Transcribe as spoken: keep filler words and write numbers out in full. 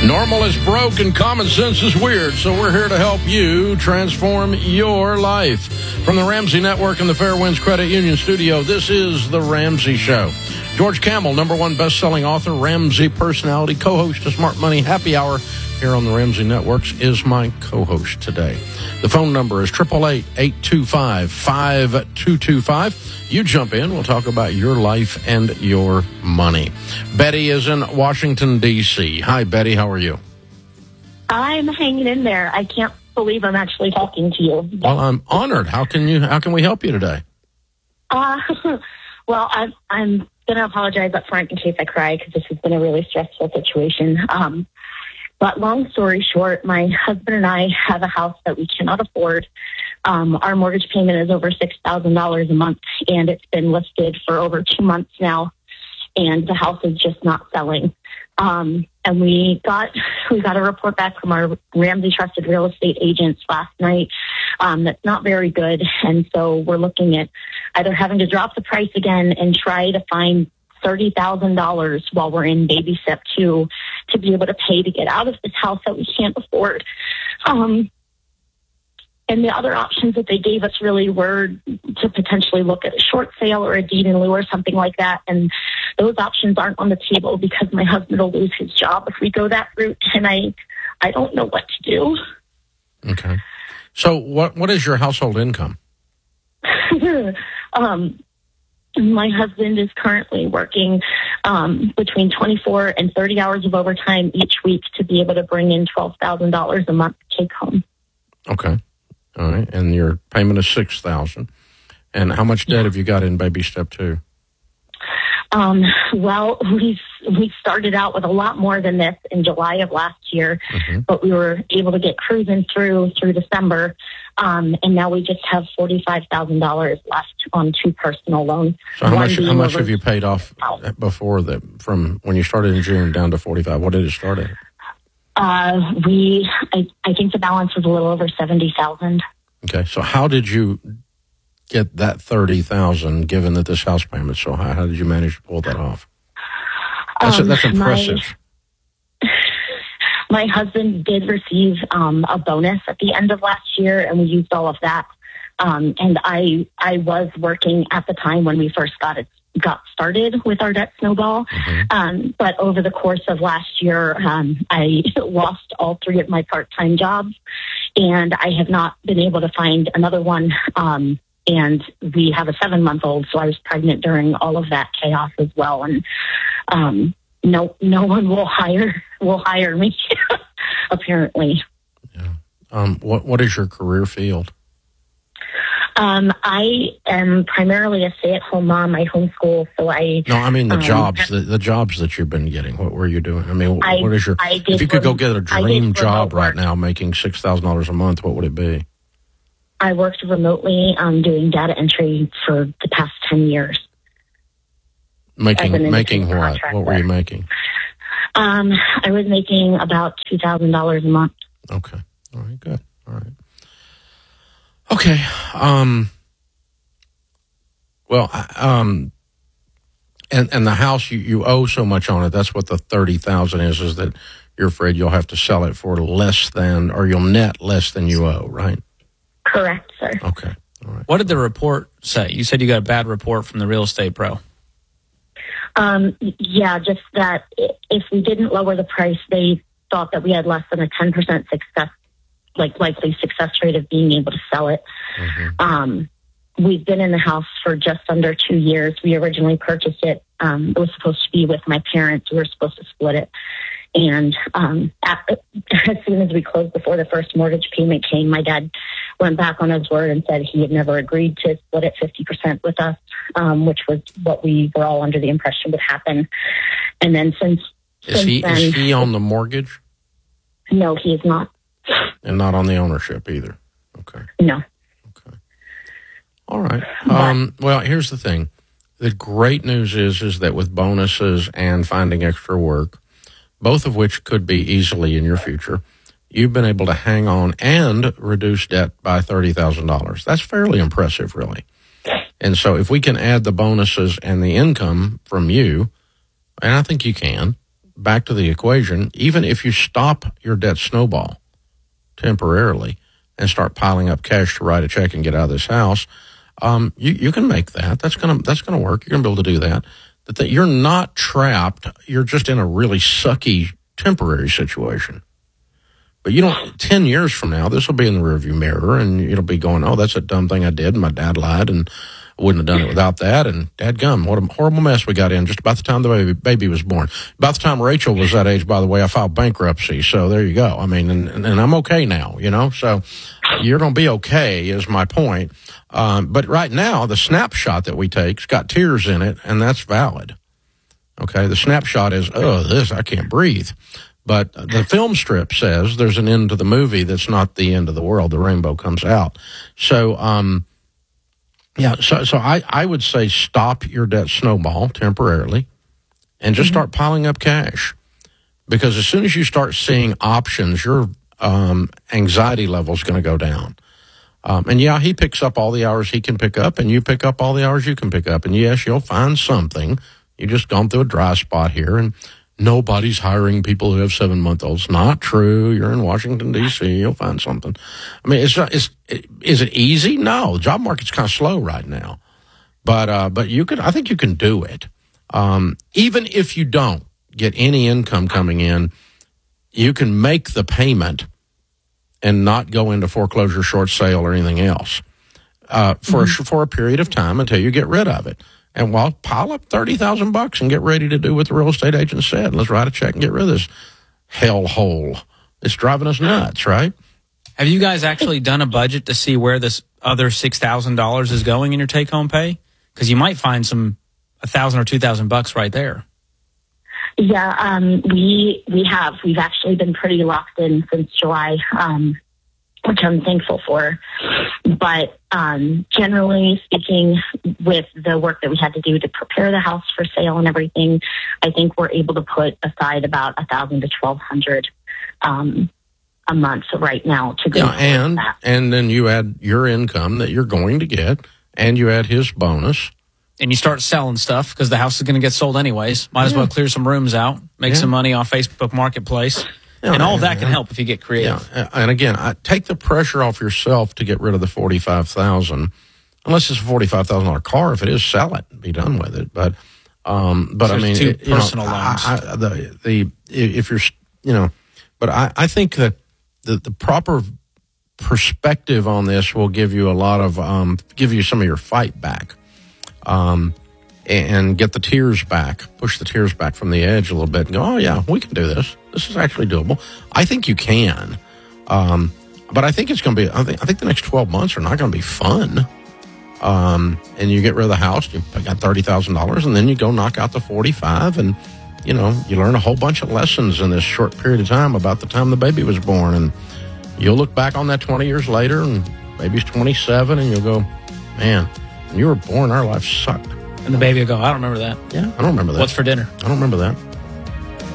Normal is broke and common sense is weird, so we're here to help you transform your life. From the Ramsey Network and the Fairwinds Credit Union Studio, this is The Ramsey Show. George Kamel, number one best-selling author, Ramsey personality, co-host of Smart Money Happy Hour here on the Ramsey Networks, is my co-host today. The phone number is eight eight eight, eight two five, five two two five. You jump in. We'll talk about your life and your money. Betty is in Washington, D C Hi, Betty. How are you? I'm hanging in there. I can't believe I'm actually talking to you. Well, I'm honored. How can you? How can we help you today? Uh, well, I'm, I'm going to apologize up front in case I cry because this has been a really stressful situation. Um, but long story short, my husband and I have a house that we cannot afford. Um, our mortgage payment is over six thousand dollars a month, and it's been listed for over two months now, and the house is just not selling. Um, and we got we got a report back from our Ramsey Trusted Real Estate agents last night um, that's not very good, and so we're looking at either having to drop the price again and try to find thirty thousand dollars while we're in baby step two to be able to pay to get out of this house that we can't afford. Um, And the other options that they gave us really were to potentially look at a short sale or a deed in lieu or something like that. And those options aren't on the table because my husband will lose his job if we go that route. And I, I don't know what to do. Okay. So what what is your household income? um, my husband is currently working um, between twenty-four and thirty hours of overtime each week to be able to bring in twelve thousand dollars a month to take home. Okay. All right, and your payment is six thousand dollars. And how much debt have you got in baby step two? Um, well, we we started out with a lot more than this in July of last year, mm-hmm. but we were able to get cruising through through December, um, and now we just have forty-five thousand dollars left on two personal loans. So how much how much have you paid off before that, from when you started in June down to forty-five? What did it start at? Uh, we, I, I think the balance was a little over seventy thousand. Okay. So how did you get that thirty thousand given that this house payment's so high? How did you manage to pull that off? That's, um, that's impressive. My, my husband did receive, um, a bonus at the end of last year, and we used all of that. Um, and I, I was working at the time when we first got it. got started with our debt snowball. Mm-hmm. Um, but over the course of last year, um, I lost all three of my part-time jobs, and I have not been able to find another one. Um, and we have a seven-month-old, so I was pregnant during all of that chaos as well. And um, no, no one will hire will hire me, apparently. Yeah. Um, what what is your career field? Um, I am primarily a stay-at-home mom. I homeschool, so I... No, I mean the um, jobs, the, the jobs that you've been getting. What were you doing? I mean, I, what is your... I did if you could rem- go get a dream job right now making six thousand dollars a month, what would it be? I worked remotely um, doing data entry for the past ten years. Making making what? What were you making? Um, I was making about two thousand dollars a month. Okay. All right, good. All right. Okay. Um, well, um, and and the house, you, you owe so much on it. That's what the thirty thousand is, is that you're afraid you'll have to sell it for less than, or you'll net less than you owe, right? Correct, sir. Okay. All right. What did the report say? You said you got a bad report from the real estate pro. Um, yeah, just that if we didn't lower the price, they thought that we had less than a ten percent success like likely success rate of being able to sell it. Mm-hmm. Um, we've been in the house for just under two years. We originally purchased it. Um, it was supposed to be with my parents. We were supposed to split it. And um, after, as soon as we closed before the first mortgage payment came, my dad went back on his word and said he had never agreed to split it fifty percent with us, um, which was what we were all under the impression would happen. And then since, is since he then... Is he on the mortgage? No, he is not. And not on the ownership either. Okay. No. Okay. All right. Um, well, here's the thing. The great news is, is that with bonuses and finding extra work, both of which could be easily in your future, you've been able to hang on and reduce debt by thirty thousand dollars. That's fairly impressive, really. And so if we can add the bonuses and the income from you, and I think you can, back to the equation, even if you stop your debt snowball temporarily and start piling up cash to write a check and get out of this house, um, you, you can make that. That's gonna that's gonna work. You're gonna be able to do that. That, that you're not trapped. You're just in a really sucky temporary situation. But you don't. Ten years from now, this will be in the rearview mirror, and it'll be going, "Oh, that's a dumb thing I did. And my dad lied, and I wouldn't have done it without that." And dadgum, what a horrible mess we got in just about the time the baby, baby was born. About the time Rachel was that age, by the way, I filed bankruptcy. So there you go. I mean, and, and I'm okay now. You know, so you're going to be okay, is my point. Um, but right now, the snapshot that we take's got tears in it, and that's valid. Okay, the snapshot is, oh, this I can't breathe. But the film strip says there's an end to the movie that's not the end of the world. The rainbow comes out. So, um, yeah, so so I, I would say stop your debt snowball temporarily and just mm-hmm. start piling up cash. Because as soon as you start seeing options, your um, anxiety level is going to go down. Um, and, yeah, he picks up all the hours he can pick up, and you pick up all the hours you can pick up. And, yes, you'll find something. You just gone through a dry spot here, and nobody's hiring people who have seven-month-olds. Not true. You're in Washington, D C You'll find something. I mean, it's not, it's, is it easy? No. The job market's kind of slow right now. But uh, but you can, I think you can do it. Um, even if you don't get any income coming in, you can make the payment and not go into foreclosure, short sale, or anything else uh, for, mm-hmm. a, for a period of time until you get rid of it. And well, pile up thirty thousand bucks and get ready to do what the real estate agent said. Let's write a check and get rid of this hellhole. It's driving us nuts, right? Have you guys actually done a budget to see where this other six thousand dollars is going in your take-home pay? Because you might find some a thousand or two thousand bucks right there. Yeah, um, we we have. We've actually been pretty locked in since July, um, which I'm thankful for. But um, generally speaking, with the work that we had to do to prepare the house for sale and everything, I think we're able to put aside about a thousand to twelve hundred um, a month right now to go. Yeah, and that. And then you add your income that you're going to get, and you add his bonus, and you start selling stuff because the house is going to get sold anyways. Might as yeah. well clear some rooms out, make yeah. some money off Facebook Marketplace. Yeah, and all of that can help if you get creative. Yeah. And again, I take the pressure off yourself to get rid of the forty-five thousand dollars. Unless it's a forty-five thousand dollars car. If it is, sell it and be done with it. But, um, but so I mean, two it, personal know, loans. I, I, the, the, if you're, you know, but I, I think that the, the proper perspective on this will give you a lot of, um, give you some of your fight back. Um, and get the tears back, push the tears back from the edge a little bit and go, oh, yeah, we can do this. This is actually doable. I think you can. Um, but I think it's going to be, I think, I think the next twelve months are not going to be fun. Um, and you get rid of the house, you got thirty thousand dollars, and then you go knock out the forty-five, and, you know, you learn a whole bunch of lessons in this short period of time about the time the baby was born. And you'll look back on that twenty years later, and baby's twenty-seven, and you'll go, man, when you were born, our life sucked. And the baby will go, I don't remember that. Yeah, I don't remember that. What's for dinner? I don't remember that.